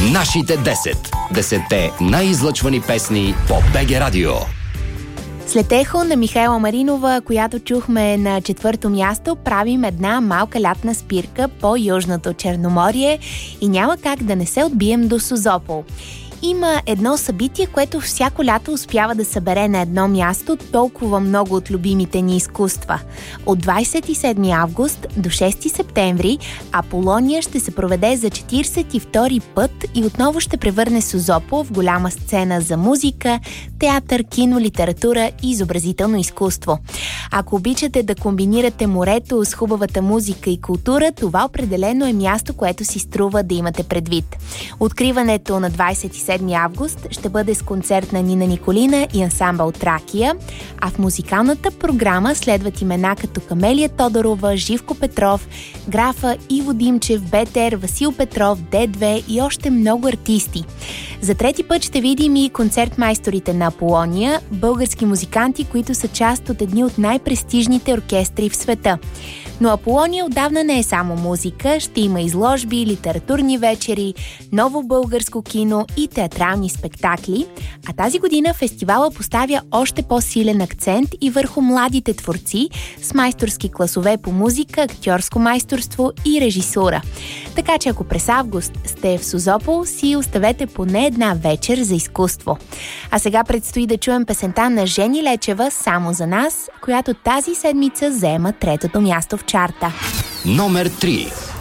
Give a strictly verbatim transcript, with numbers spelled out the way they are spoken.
Нашите десет. Десетте най-излъчвани песни по БГ Радио. След ехо на Михайла Маринова, която чухме на четвърто място, правим една малка лятна спирка по Южното Черноморие и няма как да не се отбием до Созопол. Има едно събитие, което всяко лято успява да събере на едно място толкова много от любимите ни изкуства. От двадесет и седми август до шести септември Аполония ще се проведе за четиридесет и втори път и отново ще превърне Созопол в голяма сцена за музика, театър, кино, литература и изобразително изкуство. Ако обичате да комбинирате морето с хубавата музика и култура, това определено е място, което си струва да имате предвид. Откриването на двадесет и седми август ще бъде с концерт на Нина Николина и ансамбъл Тракия, а в музикалната програма следват имена като Камелия Тодорова, Живко Петров, Графа, Иво Димчев, Бетер, Васил Петров, Д две и още много артисти. За трети път ще видим и концертмайсторите на Аполония, български музиканти, които са част от едни от най-престижните оркестри в света. Но Аполония отдавна не е само музика, ще има изложби, литературни вечери, ново българско кино и театрални спектакли, а тази година фестивала поставя още по-силен акцент и върху младите творци с майсторски класове по музика, актьорско майсторство и режисура. Така че ако през август сте в Созопол, си оставете поне една вечер за изкуство. А сега предстои да чуем песента на Жени Лечева "Само за нас", която тази седмица заема третото място в чарта. Номер три.